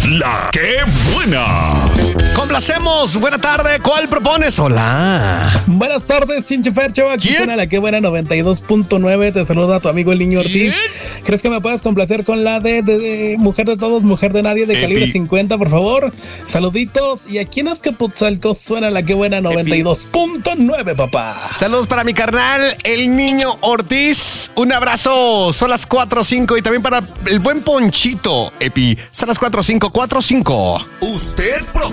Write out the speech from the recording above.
La que buena. Complacemos. Buena tarde. ¿Cuál propones? Hola. Buenas tardes, Chinchefercho. Aquí ¿Quién? suena La que buena 92.9. Te saluda tu amigo el Niño Ortiz. ¿Crees que me puedes complacer con la de Mujer de Todos, Mujer de Nadie de calibre 50, por favor? Saluditos. Y aquí en Azcapotzalco suena La que buena 92.9, papá. Saludos para mi carnal, el Niño Ortiz. Un abrazo. Son las 4:05 y también para el buen Ponchito, Epi. Son las 4:05. Usted propone.